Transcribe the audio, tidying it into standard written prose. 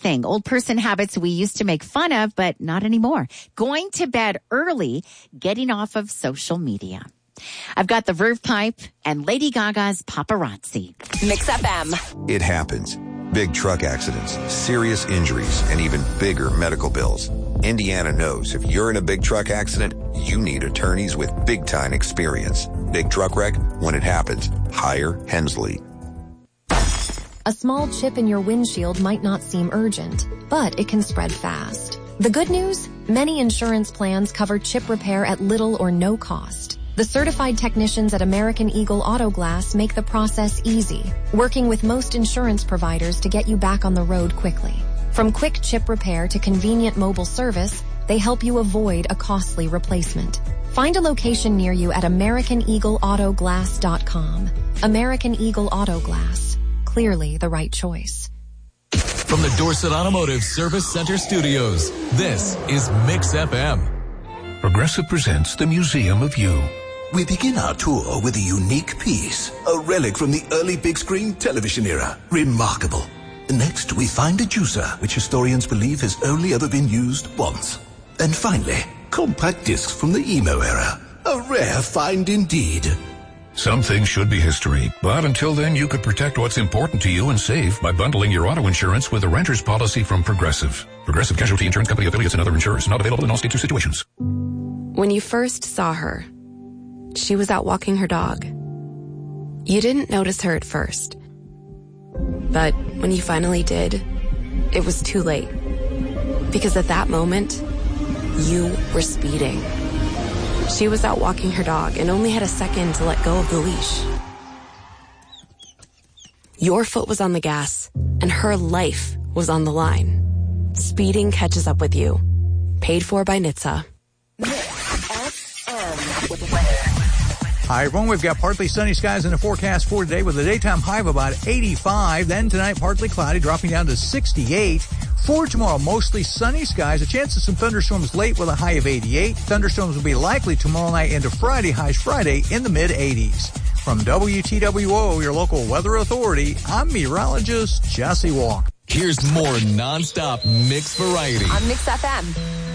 thing. Old person habits we used to make fun of, but not anymore. Going to bed early, getting off of social media. I've got the Verve Pipe and Lady Gaga's Paparazzi. Mix FM. It happens. Big truck accidents, serious injuries, and even bigger medical bills. Indiana knows if you're in a big truck accident, you need attorneys with big-time experience. Big truck wreck, when it happens, hire Hensley. A small chip in your windshield might not seem urgent, but it can spread fast. The good news? Many insurance plans cover chip repair at little or no cost. The certified technicians at American Eagle Auto Glass make the process easy, working with most insurance providers to get you back on the road quickly. From quick chip repair to convenient mobile service, they help you avoid a costly replacement. Find a location near you at AmericanEagleAutoGlass.com. American Eagle Auto Glass. Clearly the right choice. From the Dorset Automotive Service Center Studios, this is Mix FM. Progressive presents the Museum of You. We begin our tour with a unique piece, a relic from the early big screen television era. Remarkable. Next, we find a juicer, which historians believe has only ever been used once. And finally, compact discs from the emo era. A rare find indeed. Some things should be history, but until then you could protect what's important to you and save by bundling your auto insurance with a renter's policy from Progressive. Progressive Casualty Insurance Company affiliates and other insurers. Not available in all states or situations. When you first saw her, she was out walking her dog. You didn't notice her at first. But when you finally did, it was too late. Because at that moment, you were speeding. She was out walking her dog and only had a second to let go of the leash. Your foot was on the gas, and her life was on the line. Speeding catches up with you. Paid for by NHTSA. Hi, everyone. We've got partly sunny skies in the forecast for today with a daytime high of about 85. Then tonight, partly cloudy, dropping down to 68. For tomorrow, mostly sunny skies. A chance of some thunderstorms late with a high of 88. Thunderstorms will be likely tomorrow night into Friday, highs Friday in the mid-80s. From WTWO, your local weather authority, I'm meteorologist Jesse Walk. Here's more nonstop mix variety on Mix FM.